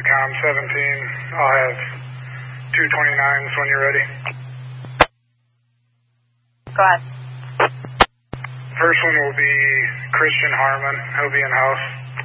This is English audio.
Com 17. I'll have 229s when you're ready. Go ahead. First one will be Christian Harmon. He'll be in house.